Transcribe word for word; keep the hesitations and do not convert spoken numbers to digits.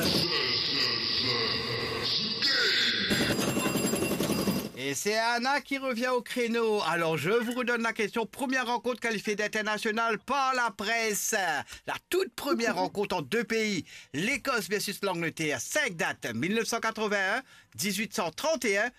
Et c'est Anna qui revient au créneau. Alors je vous redonne la question. Première rencontre qualifiée d'international par la presse. La toute première rencontre en deux pays. L'Écosse versus l'Angleterre. Cinq dates. mille neuf cent quatre-vingt-un, dix-huit cent trente et un